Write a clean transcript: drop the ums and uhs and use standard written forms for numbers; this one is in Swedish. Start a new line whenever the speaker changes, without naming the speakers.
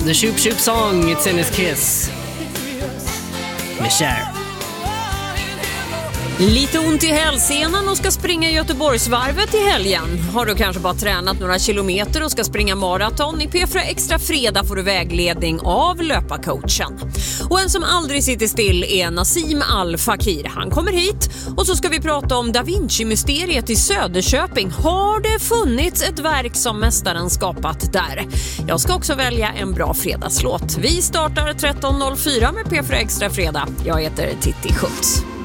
The Shoop Shoop Song, It's in His Kiss. Med Cher.
Lite ont i hälsenan och ska springa Göteborgsvarvet i helgen. Har du kanske bara tränat några kilometer och ska springa maraton? I P4 Extra Fredag får du vägledning av löparcoachen. Och en som aldrig sitter still är Nassim Al-Fakir. Han kommer hit och så ska vi prata om Da Vinci-mysteriet i Söderköping. Har det funnits ett verk som mästaren skapat där? Jag ska också välja en bra fredagslåt. Vi startar 13.04 med P4 Extra Fredag. Jag heter Titti Schultz.